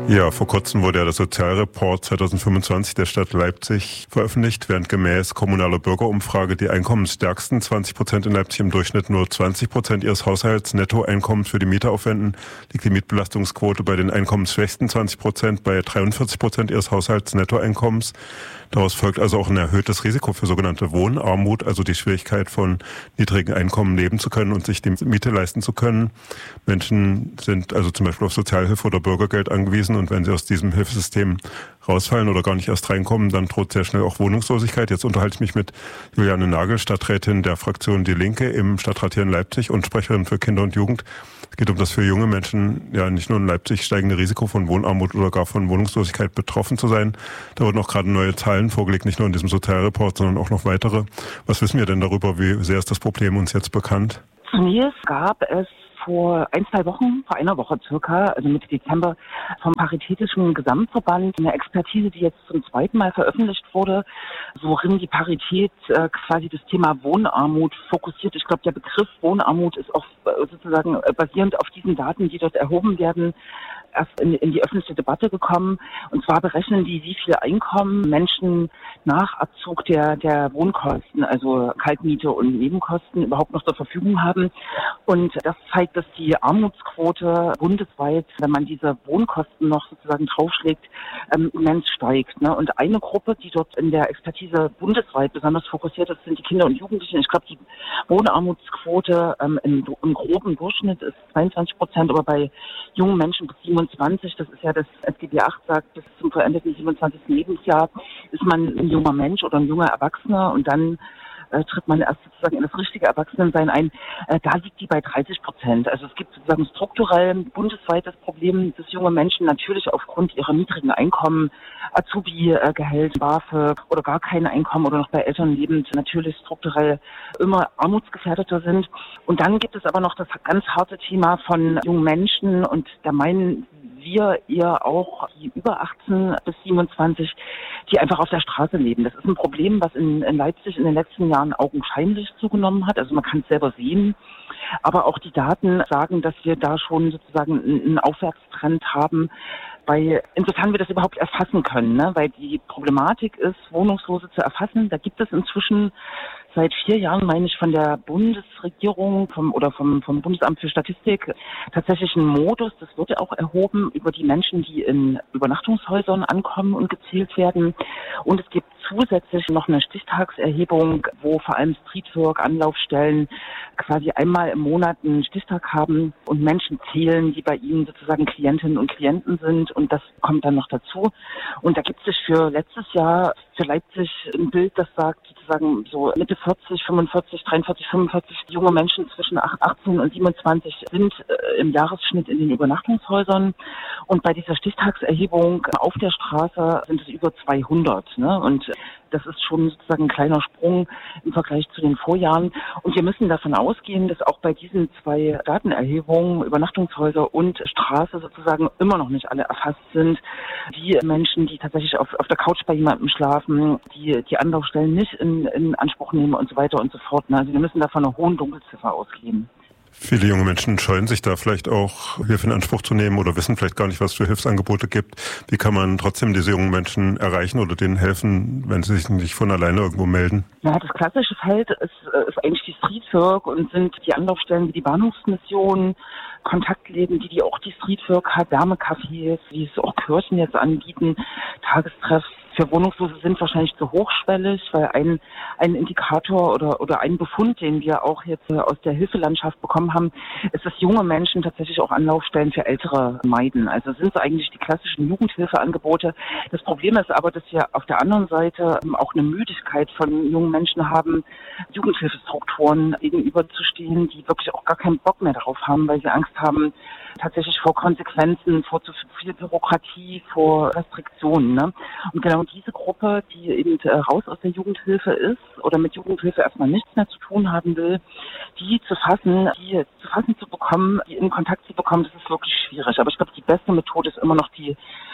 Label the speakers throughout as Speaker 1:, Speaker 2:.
Speaker 1: Ja, vor kurzem wurde ja der Sozialreport 2025 der Stadt Leipzig veröffentlicht, während gemäß kommunaler Bürgerumfrage die einkommensstärksten 20% in Leipzig im Durchschnitt nur 20% ihres Haushaltsnettoeinkommens für die Miete aufwenden, liegt die Mietbelastungsquote bei den einkommensschwächsten 20% bei 43% ihres Haushaltsnettoeinkommens. Daraus folgt also auch ein erhöhtes Risiko für sogenannte Wohnarmut, also die Schwierigkeit von niedrigen Einkommen leben zu können und sich die Miete leisten zu können. Menschen sind also zum Beispiel auf Sozialhilfe oder Bürgergeld angewiesen und wenn sie aus diesem Hilfssystem rausfallen oder gar nicht erst reinkommen, dann droht sehr schnell auch Wohnungslosigkeit. Jetzt unterhalte ich mich mit Juliane Nagel, Stadträtin der Fraktion Die Linke im Stadtrat hier in Leipzig und Sprecherin für Kinder und Jugend. Es geht um das für junge Menschen ja nicht nur in Leipzig steigende Risiko von Wohnarmut oder gar von Wohnungslosigkeit betroffen zu sein. Da wurden auch gerade neue Zahlen vorgelegt, nicht nur in diesem Sozialreport, sondern auch noch weitere. Was wissen wir denn darüber? Wie sehr ist das Problem uns jetzt bekannt?
Speaker 2: Zunächst gab es vor einer Woche circa, also Mitte Dezember, vom Paritätischen Gesamtverband eine Expertise, die jetzt zum zweiten Mal veröffentlicht wurde, worin die Parität quasi das Thema Wohnarmut fokussiert. Ich glaube, der Begriff Wohnarmut ist auch sozusagen basierend auf diesen Daten, die dort erhoben werden, erst in die öffentliche Debatte gekommen. Und zwar berechnen die, wie viel Einkommen Menschen nach Abzug der Wohnkosten, also Kaltmiete und Nebenkosten, überhaupt noch zur Verfügung haben. Und das zeigt, dass die Armutsquote bundesweit, wenn man diese Wohnkosten noch sozusagen draufschlägt, immens steigt. Ne? Und eine Gruppe, die dort in der Expertise bundesweit besonders fokussiert ist, sind die Kinder und Jugendlichen. Ich glaube, die Wohnarmutsquote im groben Durchschnitt ist 22%, aber bei jungen Menschen bis 27, das ist ja das SGB VIII sagt, bis zum vollendeten 27. Lebensjahr ist man ein junger Mensch oder ein junger Erwachsener und dann tritt man erst sozusagen in das richtige Erwachsenensein ein. Da liegt die bei 30%. Also es gibt sozusagen strukturell bundesweit das Problem, dass junge Menschen natürlich aufgrund ihrer niedrigen Einkommen, Azubi-Gehalt, BAföG oder gar kein Einkommen oder noch bei Eltern lebend, natürlich strukturell immer armutsgefährdeter sind. Und dann gibt es aber noch das ganz harte Thema von jungen Menschen und da meinen wir eher auch die über 18 bis 27, die einfach auf der Straße leben. Das ist ein Problem, was in Leipzig in den letzten Jahren augenscheinlich zugenommen hat. Also man kann es selber sehen. Aber auch die Daten sagen, dass wir da schon sozusagen einen Aufwärtstrend haben, insofern wir das überhaupt erfassen können, ne? Weil die Problematik ist, Wohnungslose zu erfassen. Da gibt es inzwischen seit 4 Jahren, meine ich, von der Bundesregierung vom Bundesamt für Statistik tatsächlich einen Modus, das wird ja auch erhoben über die Menschen, die in Übernachtungshäusern ankommen und gezählt werden. Und es gibt zusätzlich noch eine Stichtagserhebung, wo vor allem Streetwork, Anlaufstellen quasi einmal im Monat einen Stichtag haben und Menschen zählen, die bei ihnen sozusagen Klientinnen und Klienten sind und das kommt dann noch dazu. Und da gibt es für letztes Jahr für Leipzig ein Bild, das sagt sozusagen so Mitte 40, 45, 43, 45 junge Menschen zwischen 18 und 27 sind im Jahresschnitt in den Übernachtungshäusern und bei dieser Stichtagserhebung auf der Straße sind es über 200, ne? Und das ist schon sozusagen ein kleiner Sprung im Vergleich zu den Vorjahren. Und wir müssen davon ausgehen, dass auch bei diesen 2 Datenerhebungen, Übernachtungshäuser und Straße sozusagen immer noch nicht alle erfasst sind. Die Menschen, die tatsächlich auf der Couch bei jemandem schlafen, die Anlaufstellen nicht in Anspruch nehmen und so weiter und so fort. Also wir müssen davon einer hohen Dunkelziffer ausgehen.
Speaker 1: Viele junge Menschen scheuen sich da vielleicht auch, Hilfe in Anspruch zu nehmen oder wissen vielleicht gar nicht, was es für Hilfsangebote gibt. Wie kann man trotzdem diese jungen Menschen erreichen oder denen helfen, wenn sie sich nicht von alleine irgendwo melden?
Speaker 2: Ja, das klassische Feld ist eigentlich die Streetwork und sind die Anlaufstellen wie die Bahnhofsmission, Kontaktläden, die auch die Streetwork hat, Wärmecafés, wie es auch Kirchen jetzt anbieten, Tagestreffs. Für Wohnungslose sind wahrscheinlich zu hochschwellig, weil ein Indikator oder ein Befund, den wir auch jetzt aus der Hilfelandschaft bekommen haben, ist, dass junge Menschen tatsächlich auch Anlaufstellen für Ältere meiden. Also sind es eigentlich die klassischen Jugendhilfeangebote. Das Problem ist aber, dass wir auf der anderen Seite auch eine Müdigkeit von jungen Menschen haben, Jugendhilfestrukturen gegenüberzustehen, die wirklich auch gar keinen Bock mehr darauf haben, weil sie Angst haben, tatsächlich vor Konsequenzen, vor zu viel Bürokratie, vor Restriktionen. Ne? Und genau diese Gruppe, die eben raus aus der Jugendhilfe ist oder mit Jugendhilfe erstmal nichts mehr zu tun haben will, die zu fassen zu bekommen, die in Kontakt zu bekommen, das ist wirklich schwierig. Aber ich glaube, die beste Methode ist immer noch die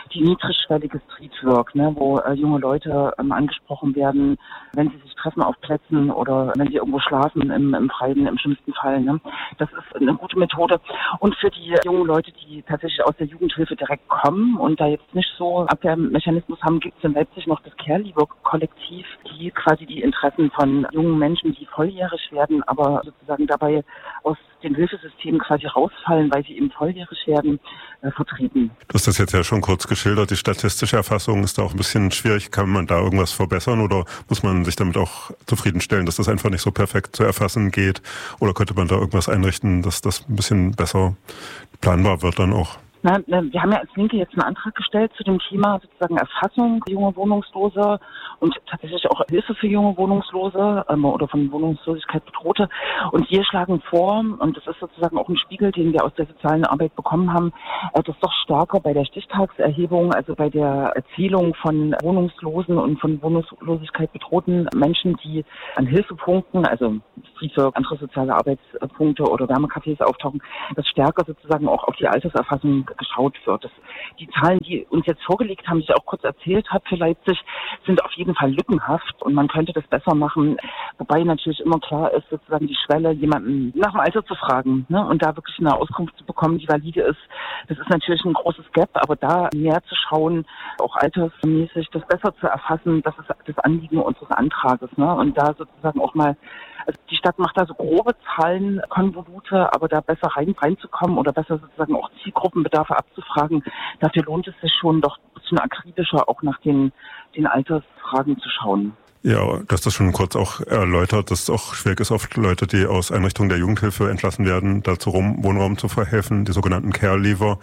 Speaker 2: die niedrigschwellige Streetwork, ne, wo junge Leute angesprochen werden, wenn sie sich treffen auf Plätzen oder wenn sie irgendwo schlafen im Freien, im schlimmsten Fall. Ne. Das ist eine gute Methode. Und für die jungen Leute, die tatsächlich aus der Jugendhilfe direkt kommen und da jetzt nicht so Abwehrmechanismus haben, gibt es in Leipzig noch das Care-Liebe-Kollektiv, die quasi die Interessen von jungen Menschen, die volljährig werden, aber sozusagen dabei aus dem Hilfesystem quasi rausfallen, weil sie eben volljährig werden, vertreten.
Speaker 1: Du hast das jetzt ja schon kurz geschildert. Die statistische Erfassung ist da auch ein bisschen schwierig. Kann man da irgendwas verbessern oder muss man sich damit auch zufriedenstellen, dass das einfach nicht so perfekt zu erfassen geht? Oder könnte man da irgendwas einrichten, dass das ein bisschen besser planbar wird dann auch?
Speaker 2: Wir haben ja als Linke jetzt einen Antrag gestellt zu dem Thema sozusagen Erfassung junger Wohnungslose und tatsächlich auch Hilfe für junge Wohnungslose oder von Wohnungslosigkeit Bedrohte. Und wir schlagen vor, und das ist sozusagen auch ein Spiegel, den wir aus der sozialen Arbeit bekommen haben, dass doch stärker bei der Stichtagserhebung, also bei der Erzählung von Wohnungslosen und von Wohnungslosigkeit bedrohten Menschen, die an Hilfepunkten, also Streetwork, andere soziale Arbeitspunkte oder Wärmecafés auftauchen, dass stärker sozusagen auch auf die Alterserfassung geschaut wird. Die Zahlen, die uns jetzt vorgelegt haben, die ich auch kurz erzählt habe für Leipzig, sind auf jeden Fall lückenhaft und man könnte das besser machen. Wobei natürlich immer klar ist, sozusagen die Schwelle, jemanden nach dem Alter zu fragen, ne, und da wirklich eine Auskunft zu bekommen, die valide ist. Das ist natürlich ein großes Gap, aber da mehr zu schauen, auch altersmäßig, das besser zu erfassen, das ist das Anliegen unseres Antrages, ne, und da sozusagen auch mal, also die Stadt macht da so grobe Zahlenkonvolute, aber da besser reinzukommen oder besser sozusagen auch Zielgruppenbedarfe abzufragen, dafür lohnt es sich schon doch ein bisschen akribischer auch nach den Altersfragen zu schauen.
Speaker 1: Ja, du hast das schon kurz auch erläutert, dass es auch schwierig ist, oft Leute, die aus Einrichtungen der Jugendhilfe entlassen werden, dazu Wohnraum zu verhelfen, die sogenannten Care-Leaver.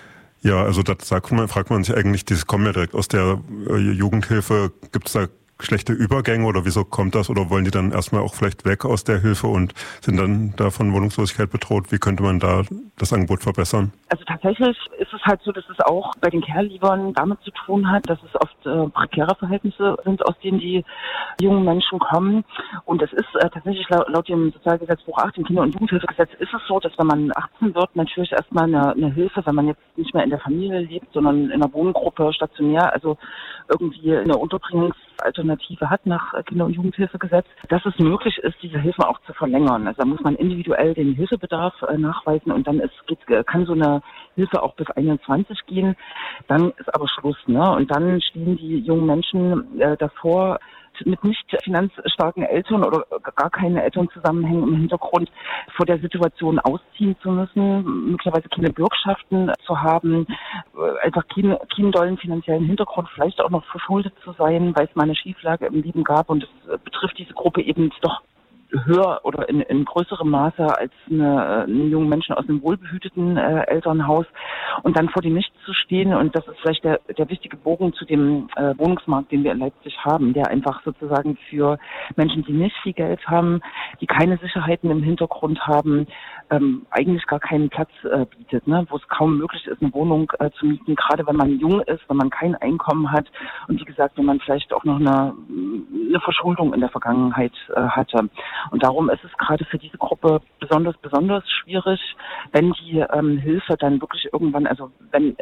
Speaker 1: Ja, also da fragt man sich eigentlich, die kommen ja direkt aus der Jugendhilfe, gibt es da schlechte Übergänge oder wieso kommt das? Oder wollen die dann erstmal auch vielleicht weg aus der Hilfe und sind dann da von Wohnungslosigkeit bedroht? Wie könnte man da das Angebot verbessern?
Speaker 2: Also tatsächlich ist es halt so, dass es auch bei den Care-Liebern damit zu tun hat, dass es oft prekäre Verhältnisse sind, aus denen die jungen Menschen kommen. Und es ist tatsächlich laut dem Sozialgesetzbuch 8, dem Kinder- und Jugendhilfegesetz, ist es so, dass wenn man 18 wird, natürlich erstmal eine Hilfe, wenn man jetzt nicht mehr in der Familie lebt, sondern in einer Wohngruppe stationär, also irgendwie eine Unterbringungsalternative hat nach Kinder- und Jugendhilfegesetz, dass es möglich ist, diese Hilfen auch zu verlängern. Also da muss man individuell den Hilfebedarf nachweisen und dann kann so eine Hilfe auch bis 21 gehen. Dann ist aber Schluss, ne? Und dann stehen die jungen Menschen davor, mit nicht finanzstarken Eltern oder gar keinen Elternzusammenhängen im Hintergrund vor der Situation ausziehen zu müssen, möglicherweise keine Bürgschaften zu haben, einfach keinen dollen finanziellen Hintergrund, vielleicht auch noch verschuldet zu sein, weil es mal eine Schieflage im Leben gab und es betrifft diese Gruppe eben doch höher oder in größerem Maße als einen jungen Menschen aus einem wohlbehüteten Elternhaus und dann vor dem Nichts zu stehen. Und das ist vielleicht der wichtige Bogen zu dem Wohnungsmarkt, den wir in Leipzig haben, der einfach sozusagen für Menschen, die nicht viel Geld haben, die keine Sicherheiten im Hintergrund haben, eigentlich gar keinen Platz bietet, ne? Wo es kaum möglich ist, eine Wohnung zu mieten, gerade wenn man jung ist, wenn man kein Einkommen hat und wie gesagt, wenn man vielleicht auch noch eine Verschuldung in der Vergangenheit hatte. Und darum ist es gerade für diese Gruppe besonders schwierig, wenn die Hilfe dann wirklich irgendwann, also wenn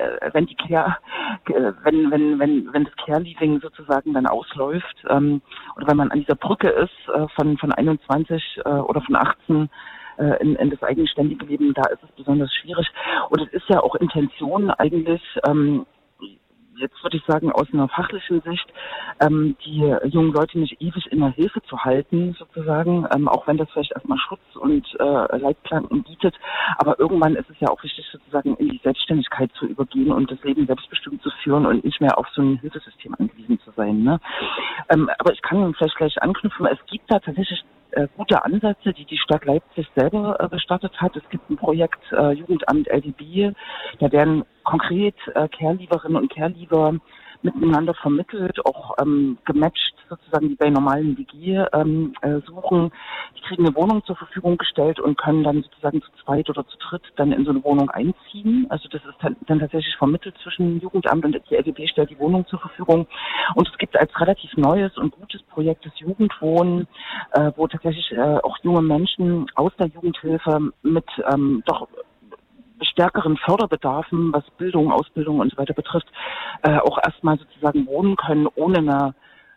Speaker 2: das Care-Leaving sozusagen dann ausläuft oder wenn man an dieser Brücke ist von 21 oder von 18 in das eigenständige Leben, da ist es besonders schwierig. Und es ist ja auch Intention eigentlich, jetzt würde ich sagen, aus einer fachlichen Sicht, die jungen Leute nicht ewig in der Hilfe zu halten, sozusagen, auch wenn das vielleicht erstmal Schutz und Leitplanken bietet. Aber irgendwann ist es ja auch wichtig, sozusagen in die Selbstständigkeit zu übergehen und das Leben selbstbestimmt zu führen und nicht mehr auf so ein Hilfesystem angewiesen zu sein. Ne? Aber ich kann vielleicht gleich anknüpfen, es gibt da tatsächlich gute Ansätze, die Stadt Leipzig selber gestartet hat. Es gibt ein Projekt Jugendamt LDB, da werden konkret Care-Lieberinnen und Care-Lieber miteinander vermittelt, auch gematcht sozusagen, die bei normalen WG suchen. Die kriegen eine Wohnung zur Verfügung gestellt und können dann sozusagen zu zweit oder zu dritt dann in so eine Wohnung einziehen. Also das ist dann tatsächlich vermittelt zwischen Jugendamt und die LDB stellt die Wohnung zur Verfügung. Und es gibt als relativ neues und gutes Projekt das Jugendwohnen, wo tatsächlich auch junge Menschen aus der Jugendhilfe mit doch stärkeren Förderbedarfen, was Bildung, Ausbildung und so weiter betrifft, auch erstmal sozusagen wohnen können, ohne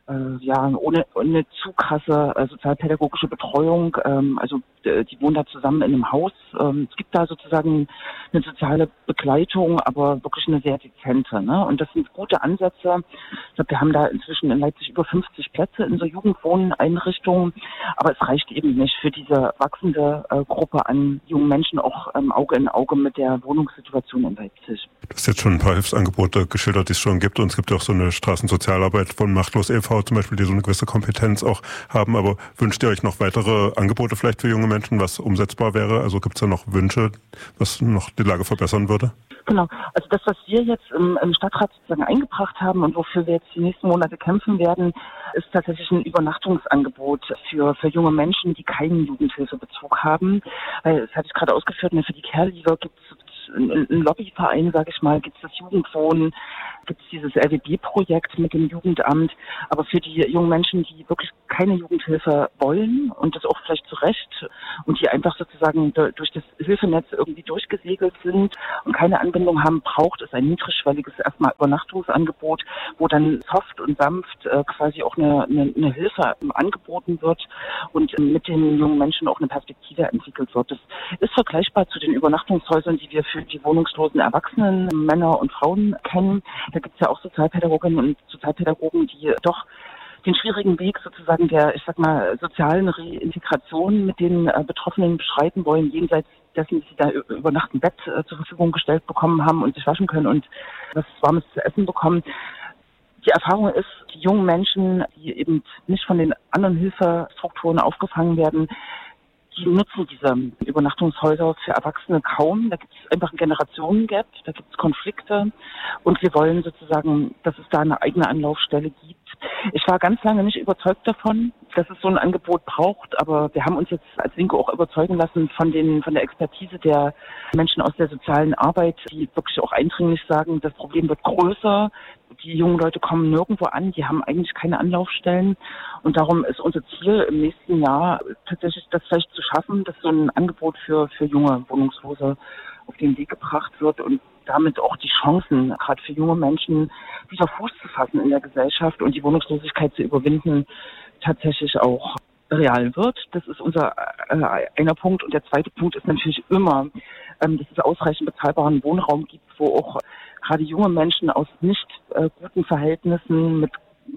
Speaker 2: ohne zu krasse sozialpädagogische Betreuung. Also die wohnen da zusammen in einem Haus. Es gibt da sozusagen eine soziale Begleitung, aber wirklich eine sehr dezente. Ne? Und das sind gute Ansätze. Ich glaube, wir haben da inzwischen in Leipzig über 50 Plätze in so Jugendwohneinrichtungen. Aber es reicht eben nicht für diese wachsende Gruppe an jungen Menschen, auch Auge in Auge mit der Wohnungssituation in Leipzig.
Speaker 1: Du hast jetzt schon ein paar Hilfsangebote geschildert, die es schon gibt. Und es gibt auch so eine Straßensozialarbeit von Machtlos e.V. zum Beispiel, die so eine gewisse Kompetenz auch haben. Aber wünscht ihr euch noch weitere Angebote vielleicht für junge Menschen, was umsetzbar wäre? Also gibt es da noch Wünsche, was noch die Lage verbessern würde?
Speaker 2: Genau. Also das, was wir jetzt im Stadtrat sozusagen eingebracht haben und wofür wir jetzt die nächsten Monate kämpfen werden, ist tatsächlich ein Übernachtungsangebot für junge Menschen, die keinen Jugendhilfebezug haben. Weil, das hatte ich gerade ausgeführt, für die Care-Leaver gibt es ein Lobbyverein, sage ich mal, gibt es das Jugendwohnen, gibt es dieses LWB-Projekt mit dem Jugendamt. Aber für die jungen Menschen, die wirklich keine Jugendhilfe wollen und das auch vielleicht zu Recht und die einfach sozusagen durch das Hilfenetz irgendwie durchgesegelt sind und keine Anbindung haben, braucht es ein niedrigschwelliges erstmal Übernachtungsangebot, wo dann soft und sanft quasi auch eine Hilfe angeboten wird und mit den jungen Menschen auch eine Perspektive entwickelt wird. Das ist vergleichbar zu den Übernachtungshäusern, die wir für die wohnungslosen Erwachsenen, Männer und Frauen kennen. Da gibt es ja auch Sozialpädagoginnen und Sozialpädagogen, die doch den schwierigen Weg sozusagen der, ich sag mal, sozialen Reintegration mit den Betroffenen beschreiten wollen, jenseits dessen, dass sie da über Nacht ein Bett zur Verfügung gestellt bekommen haben und sich waschen können und was Warmes zu essen bekommen. Die Erfahrung ist, die jungen Menschen, die eben nicht von den anderen Hilfestrukturen aufgefangen werden, die nutzen diese Übernachtungshäuser für Erwachsene kaum. Da gibt es einfach ein Generationengap, da gibt es Konflikte und wir wollen sozusagen, dass es da eine eigene Anlaufstelle gibt. Ich war ganz lange nicht überzeugt davon, dass es so ein Angebot braucht, aber wir haben uns jetzt als Linke auch überzeugen lassen von der Expertise der Menschen aus der sozialen Arbeit, die wirklich auch eindringlich sagen, das Problem wird größer. Die jungen Leute kommen nirgendwo an, die haben eigentlich keine Anlaufstellen und darum ist unser Ziel im nächsten Jahr tatsächlich das vielleicht zu schaffen, dass so ein Angebot für junge Wohnungslose auf den Weg gebracht wird und damit auch die Chancen, gerade für junge Menschen, wieder Fuß zu fassen in der Gesellschaft und die Wohnungslosigkeit zu überwinden, tatsächlich auch real wird. Das ist unser einer Punkt. Und der zweite Punkt ist natürlich immer, dass es ausreichend bezahlbaren Wohnraum gibt, wo auch gerade junge Menschen aus nicht guten Verhältnissen mit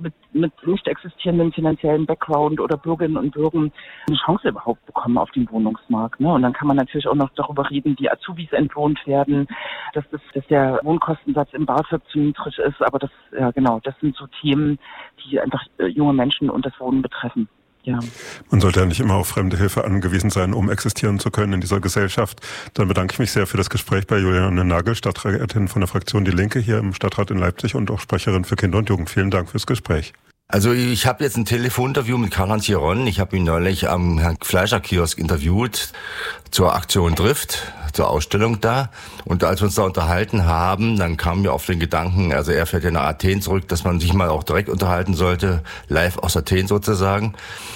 Speaker 2: nicht existierendem finanziellen Background oder Bürgerinnen und Bürgern eine Chance überhaupt bekommen auf dem Wohnungsmarkt. Ne? Und dann kann man natürlich auch noch darüber reden, wie Azubis entlohnt werden, dass der Wohnkostensatz im BAföG zu niedrig ist. Aber das sind so Themen, die einfach junge Menschen und das Wohnen betreffen. Ja.
Speaker 1: Man sollte ja nicht immer auf fremde Hilfe angewiesen sein, um existieren zu können in dieser Gesellschaft. Dann bedanke ich mich sehr für das Gespräch bei Juliane Nagel, Stadträtin von der Fraktion Die Linke hier im Stadtrat in Leipzig und auch Sprecherin für Kinder und Jugend. Vielen Dank fürs Gespräch.
Speaker 3: Also ich habe jetzt ein Telefoninterview mit Karl-Heinz Chiron. Ich habe ihn neulich am Herrn Fleischer-Kiosk interviewt zur Aktion Drift, zur Ausstellung da. Und als wir uns da unterhalten haben, dann kam mir auf den Gedanken, also er fährt ja nach Athen zurück, dass man sich mal auch direkt unterhalten sollte, live aus Athen sozusagen.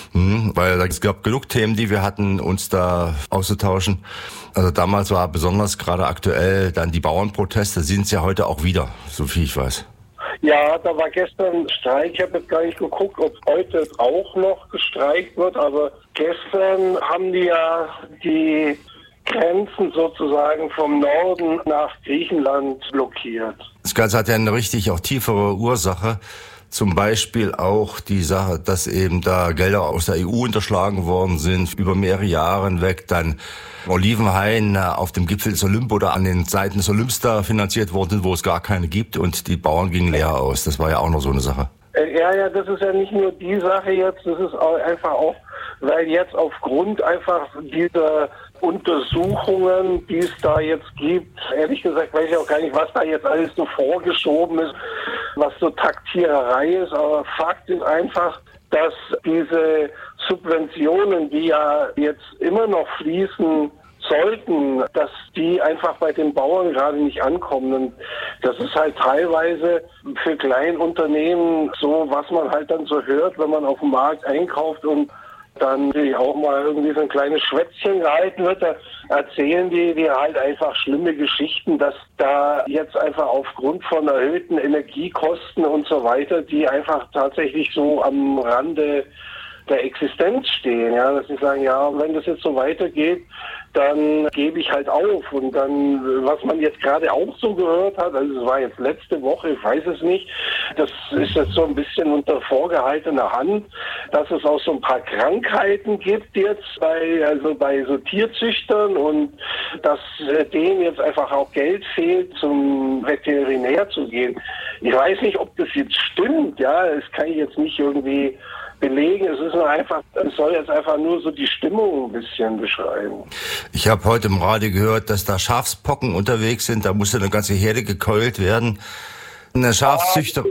Speaker 3: Weil es gab genug Themen, die wir hatten, uns da auszutauschen. Also damals war besonders gerade aktuell dann die Bauernproteste, sind es ja heute auch wieder, so viel ich weiß.
Speaker 4: Ja, da war gestern Streik. Ich habe jetzt gar nicht geguckt, ob heute auch noch gestreikt wird, aber gestern haben die ja die Grenzen sozusagen vom Norden nach Griechenland blockiert.
Speaker 3: Das Ganze hat ja eine richtig auch tiefere Ursache. Zum Beispiel auch die Sache, dass eben da Gelder aus der EU unterschlagen worden sind, über mehrere Jahre hinweg, dann Olivenhain auf dem Gipfel des Olymp oder an den Seiten des Olymps da finanziert worden sind, wo es gar keine gibt und die Bauern gingen leer aus. Das war ja auch noch so eine Sache.
Speaker 4: Ja, das ist ja nicht nur die Sache jetzt, das ist auch einfach auch, weil jetzt aufgrund einfach dieser Untersuchungen, die es da jetzt gibt, ehrlich gesagt weiß ich auch gar nicht, was da jetzt alles so vorgeschoben ist, was so Taktiererei ist, aber Fakt ist einfach, dass diese Subventionen, die ja jetzt immer noch fließen sollten, dass die einfach bei den Bauern gerade nicht ankommen. Und das ist halt teilweise für Kleinunternehmen so, was man halt dann so hört, wenn man auf dem Markt einkauft und dann auch mal irgendwie so ein kleines Schwätzchen gehalten wird, da erzählen die halt einfach schlimme Geschichten, dass da jetzt einfach aufgrund von erhöhten Energiekosten und so weiter, die einfach tatsächlich so am Rande der Existenz stehen, ja, dass sie sagen, ja, wenn das jetzt so weitergeht, dann gebe ich halt auf. Und dann, was man jetzt gerade auch so gehört hat, also es war jetzt letzte Woche, ich weiß es nicht, das ist jetzt so ein bisschen unter vorgehaltener Hand, dass es auch so ein paar Krankheiten gibt jetzt bei so Tierzüchtern und dass denen jetzt einfach auch Geld fehlt, zum Veterinär zu gehen. Ich weiß nicht, ob das jetzt stimmt, ja, das kann ich jetzt nicht irgendwie belegen. Es soll jetzt einfach nur so die Stimmung ein bisschen beschreiben.
Speaker 3: Ich habe heute im Radio gehört, dass da Schafspocken unterwegs sind. Da musste eine ganze Herde gekeult werden. Eine Schafszüchter.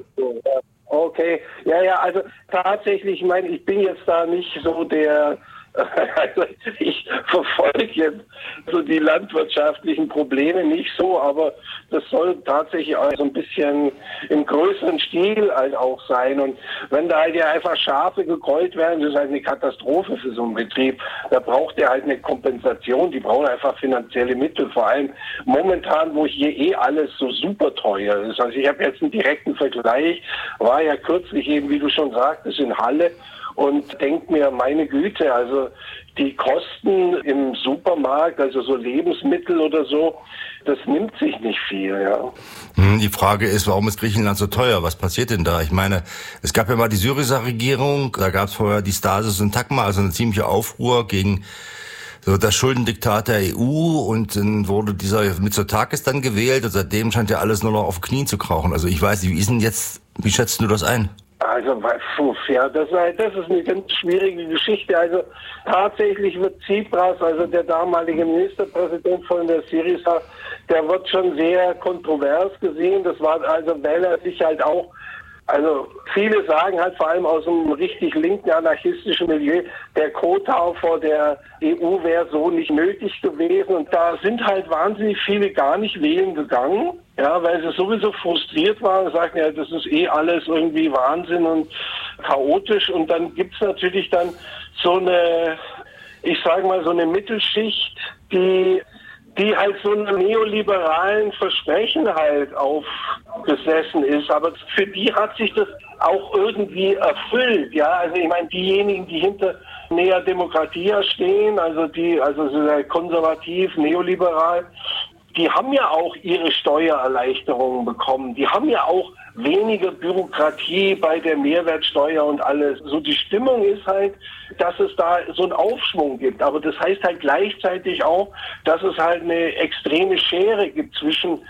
Speaker 4: Okay, ja, also tatsächlich, ich meine, ich bin jetzt da nicht so der, also ich verfolge jetzt so die landwirtschaftlichen Probleme nicht so, aber das soll tatsächlich auch so ein bisschen im größeren Stil halt auch sein. Und wenn da halt ja einfach Schafe gekeult werden, das ist halt eine Katastrophe für so einen Betrieb. Da braucht er halt eine Kompensation, die brauchen einfach finanzielle Mittel, vor allem momentan, wo hier alles so super teuer ist. Also ich habe jetzt einen direkten Vergleich, war ja kürzlich eben, wie du schon sagtest, in Halle, und denk mir, meine Güte, also die Kosten im Supermarkt, also so Lebensmittel oder so, das nimmt sich nicht viel, ja.
Speaker 3: Die Frage ist, warum ist Griechenland so teuer? Was passiert denn da? Ich meine, es gab ja mal die Syriza-Regierung, da gab es vorher die Stasis und Takma, also eine ziemliche Aufruhr gegen so das Schuldendiktat der EU, und dann wurde dieser Mitsotakis dann gewählt und seitdem scheint ja alles nur noch auf Knien zu krauchen. Also ich weiß nicht, wie schätzt du das ein?
Speaker 4: Also, ja, das ist eine ganz schwierige Geschichte. Also, tatsächlich wird Tsipras, also der damalige Ministerpräsident von der Syriza, der wird schon sehr kontrovers gesehen. Das war also, weil er sich halt auch, also viele sagen halt vor allem aus einem richtig linken anarchistischen Milieu, der Kotau vor der EU wäre so nicht nötig gewesen. Und da sind halt wahnsinnig viele gar nicht wählen gegangen. Ja, weil sie sowieso frustriert waren und sagten, ja, das ist alles irgendwie Wahnsinn und chaotisch. Und dann gibt's natürlich dann so eine, ich sage mal, so eine Mittelschicht, die halt so einem neoliberalen Versprechen halt aufgesessen ist. Aber für die hat sich das auch irgendwie erfüllt. Ja, also ich meine, diejenigen, die hinter Nea Demokratia stehen, also so konservativ, neoliberal, die haben ja auch ihre Steuererleichterungen bekommen. Die haben ja auch weniger Bürokratie bei der Mehrwertsteuer und alles. So die Stimmung ist halt, dass es da so einen Aufschwung gibt. Aber das heißt halt gleichzeitig auch, dass es halt eine extreme Schere gibt zwischen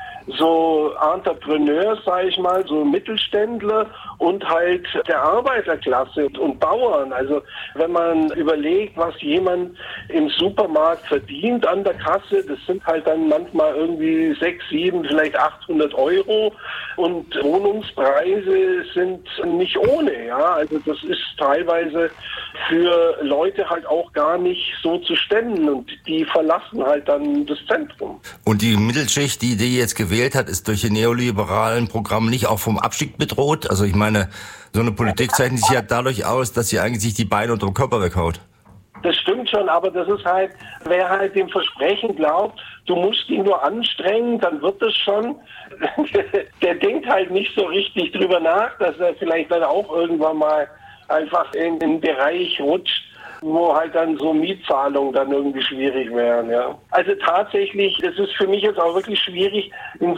Speaker 4: so Entrepreneurs, sage ich mal, so Mittelständler und halt der Arbeiterklasse und Bauern. Also wenn man überlegt, was jemand im Supermarkt verdient an der Kasse, das sind halt dann manchmal irgendwie 600, 700, vielleicht 800 Euro, und Wohnungspreise sind nicht ohne. Ja, also das ist teilweise für Leute halt auch gar nicht so zu stemmen, und die verlassen halt dann das Zentrum.
Speaker 3: Und die Mittelschicht, die jetzt gewählt hat, ist durch die neoliberalen Programme nicht auch vom Abstieg bedroht? Also ich meine, so eine Politik zeichnet sich ja dadurch aus, dass sie eigentlich sich die Beine unter dem Körper weghaut.
Speaker 4: Das stimmt schon, aber das ist halt, wer halt dem Versprechen glaubt, du musst ihn nur anstrengen, dann wird es schon. Der denkt halt nicht so richtig drüber nach, dass er vielleicht dann auch irgendwann mal einfach in den Bereich rutscht, wo halt dann so Mietzahlungen dann irgendwie schwierig wären, ja. Also tatsächlich, das ist für mich jetzt auch wirklich schwierig,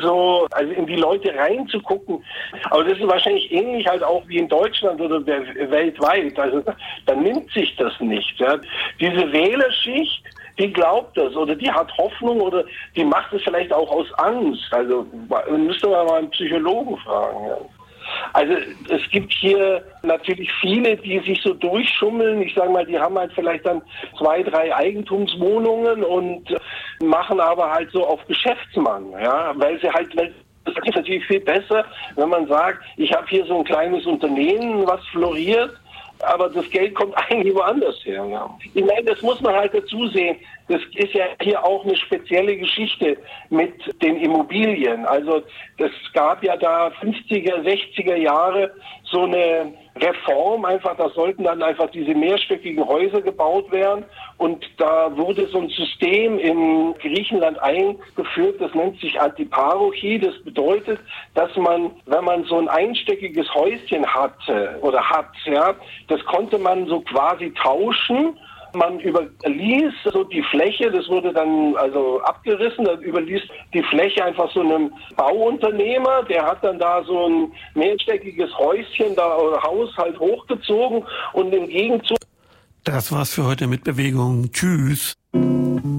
Speaker 4: in die Leute reinzugucken. Aber das ist wahrscheinlich ähnlich halt auch wie in Deutschland oder weltweit. Also da nimmt sich das nicht, ja. Diese Wählerschicht, die glaubt das oder die hat Hoffnung oder die macht es vielleicht auch aus Angst. Also müsste man mal einen Psychologen fragen, ja. Also es gibt hier natürlich viele, die sich so durchschummeln. Ich sage mal, die haben halt vielleicht dann 2, 3 Eigentumswohnungen und machen aber halt so auf Geschäftsmann, ja, weil das ist natürlich viel besser, wenn man sagt, ich habe hier so ein kleines Unternehmen, was floriert, aber das Geld kommt eigentlich woanders her. Ja. Ich meine, das muss man halt dazu sehen. Das ist ja hier auch eine spezielle Geschichte mit den Immobilien. Also es gab ja da 50er, 60er Jahre so eine Reform einfach, da sollten dann einfach diese mehrstöckigen Häuser gebaut werden. Und da wurde so ein System in Griechenland eingeführt, das nennt sich Antiparochie. Das bedeutet, dass man, wenn man so ein einstöckiges Häuschen hatte oder hat, ja, das konnte man so quasi tauschen. Man überließ so die Fläche, das wurde dann also abgerissen, dann überließ die Fläche einfach so einem Bauunternehmer, der hat dann da so ein mehrstöckiges Häuschen da oder Haus halt hochgezogen und im Gegenzug.
Speaker 5: Das war's für heute mit Bewegung. Tschüss.